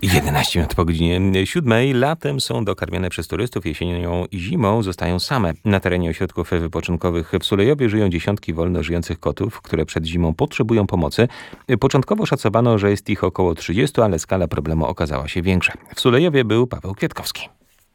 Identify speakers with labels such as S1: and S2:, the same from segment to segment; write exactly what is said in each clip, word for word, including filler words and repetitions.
S1: jedenaście minut po godzinie siódmej. Latem są dokarmiane przez turystów, jesienią i zimą zostają same. Na terenie ośrodków wypoczynkowych w Sulejowie żyją dziesiątki wolno żyjących kotów, które przed zimą potrzebują pomocy. Początkowo szacowano, że jest ich około trzydziestu, ale skala problemu okazała się większa. W Sulejowie był Paweł Kwiatkowski.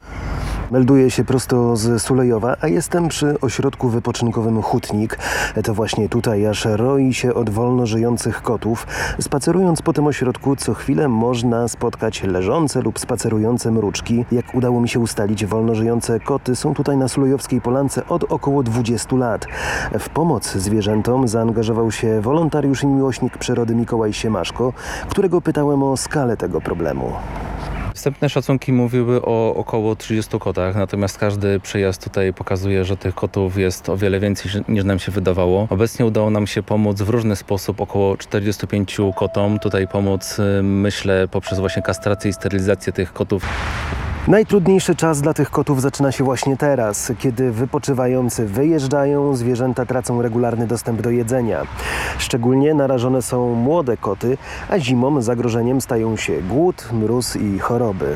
S2: Melduję się prosto z Sulejowa, a jestem przy ośrodku wypoczynkowym Hutnik. To właśnie tutaj aż roi się od wolno żyjących kotów. Spacerując po tym ośrodku co chwilę można spotkać leżące lub spacerujące mruczki. Jak udało mi się ustalić, wolno żyjące koty są tutaj na Sulejowskiej Polance od około dwudziestu lat. W pomoc zwierzętom zaangażował się wolontariusz i miłośnik przyrody Mikołaj Siemaszko, którego pytałem o skalę tego problemu.
S3: Wstępne szacunki mówiły o około trzydziestu kotach, natomiast każdy przyjazd tutaj pokazuje, że tych kotów jest o wiele więcej niż nam się wydawało. Obecnie udało nam się pomóc w różny sposób około czterdziestu pięciu kotom. Tutaj pomóc, myślę, poprzez właśnie kastrację i sterylizację tych kotów.
S2: Najtrudniejszy czas dla tych kotów zaczyna się właśnie teraz, kiedy wypoczywający wyjeżdżają, zwierzęta tracą regularny dostęp do jedzenia. Szczególnie narażone są młode koty, a zimą zagrożeniem stają się głód, mróz i choroby.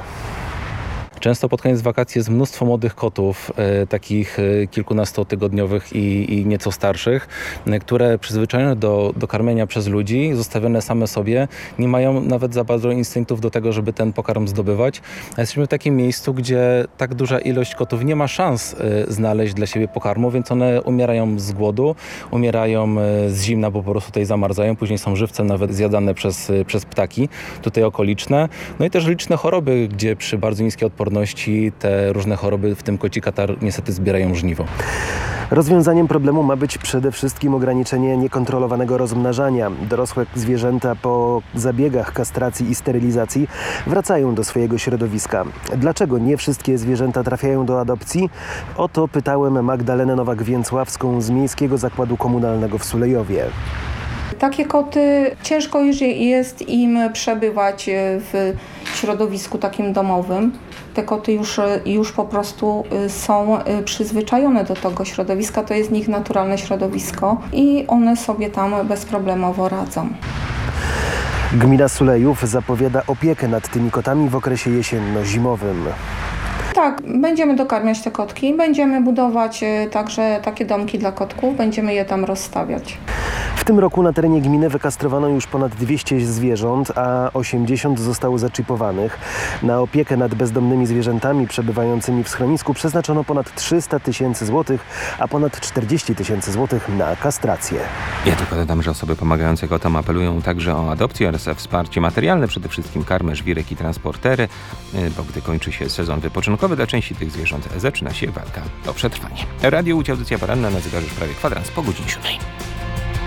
S3: Często pod koniec wakacji jest mnóstwo młodych kotów, e, takich e, kilkunastotygodniowych i, i nieco starszych, e, które przyzwyczajone do, do karmienia przez ludzi, zostawione same sobie, nie mają nawet za bardzo instynktów do tego, żeby ten pokarm zdobywać. A jesteśmy w takim miejscu, gdzie tak duża ilość kotów nie ma szans e, znaleźć dla siebie pokarmu, więc one umierają z głodu, umierają e, z zimna, bo po prostu tutaj zamarzają, później są żywcem nawet zjadane przez, e, przez ptaki, tutaj okoliczne. No i też liczne choroby, gdzie przy bardzo niskiej odporności te różne choroby, w tym koci katar, niestety zbierają żniwo.
S2: Rozwiązaniem problemu ma być przede wszystkim ograniczenie niekontrolowanego rozmnażania. Dorosłe zwierzęta po zabiegach kastracji i sterylizacji wracają do swojego środowiska. Dlaczego nie wszystkie zwierzęta trafiają do adopcji? O to pytałem Magdalenę Nowak-Więcławską z Miejskiego Zakładu Komunalnego w Sulejowie.
S4: Takie koty, ciężko już jest im przebywać w środowisku takim domowym. Te koty już, już po prostu są przyzwyczajone do tego środowiska, to jest ich naturalne środowisko i one sobie tam bezproblemowo radzą.
S2: Gmina Sulejów zapowiada opiekę nad tymi kotami w okresie jesienno-zimowym.
S4: Tak, będziemy dokarmiać te kotki, będziemy budować także takie domki dla kotków, będziemy je tam rozstawiać.
S2: W tym roku na terenie gminy wykastrowano już ponad dwieście zwierząt, a osiemdziesiąt zostało zaczipowanych. Na opiekę nad bezdomnymi zwierzętami przebywającymi w schronisku przeznaczono ponad trzysta tysięcy złotych, a ponad czterdzieści tysięcy złotych na kastrację.
S1: Ja tylko dodam, że osoby pomagające kotom apelują także o adopcję oraz o wsparcie materialne, przede wszystkim karmę, żwirek i transportery, bo gdy kończy się sezon wypoczynkowy, dla części tych zwierząt zaczyna się walka o przetrwanie. Radio Łódź, audycja poranna na zegarze już prawie kwadrans po godzinie siódmej.